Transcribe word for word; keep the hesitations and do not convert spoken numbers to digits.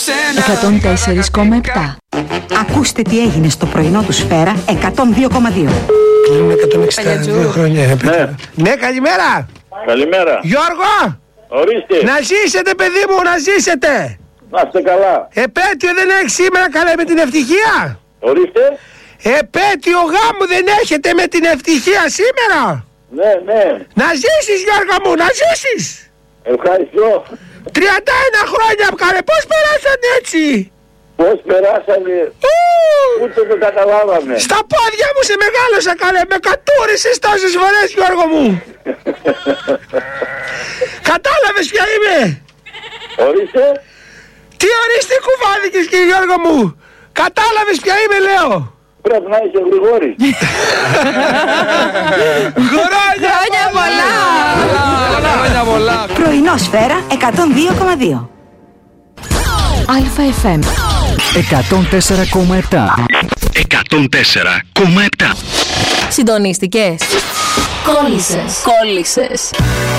εκατόν τέσσερα κόμμα επτά. Ακούστε τι έγινε στο πρωινό του Σφαίρα εκατόν δύο κόμμα δύο. Κλείνουν εκατόν εξήντα δύο χρόνια. Ναι. Ναι, καλημέρα. Καλημέρα. Γιώργο. Ορίστε. Να ζήσετε, παιδί μου, να ζήσετε. Να είστε καλά. Επέτειο δεν έχει σήμερα, καλέ, με την ευτυχία. Ορίστε. Επέτειο γάμου δεν έχετε με την ευτυχία σήμερα. Ναι, ναι. Να ζήσεις, Γιώργο μου, να ζήσεις. Ευχαριστώ. τριάντα ένα χρόνια, καλέ, πώς περάσανε έτσι. Πώς περάσανε. Ου! Ούτε το καταλάβαμε. Στα πόδια μου σε μεγάλωσα, καλέ, με κατούρισες τόσες φορές, Γιώργο μου. Κατάλαβες ποια είμαι. Ορίστε. Τι ορίστε κουβάδικες, κύριε Γιώργο μου. Κατάλαβες ποια είμαι, λέω. Πρέπει να είσαι ο Γρηγόρης. Χρόνια πολλά. Χρόνια πολλά. Πρωινό Σφαίρα εκατόν δύο κόμμα δύο. Αλφα εφ εμ εκατόν τέσσερα κόμμα επτά. εκατόν τέσσερα κόμμα επτά. Συντονίστηκες. Κόλλησες. Κόλλησες.